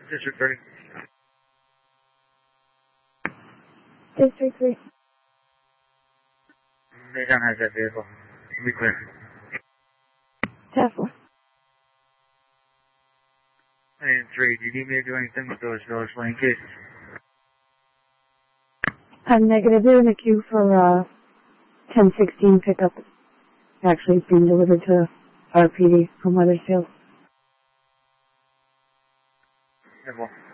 District 30. District 3. Maytown has that vehicle. Be clear. Tesla. And 3, do you need me to do anything with those Village Lane cases? I'm negative. They're in the queue for 1016 pickup. Actually, it's being delivered to RPD from Weathersfield. Yeah, well.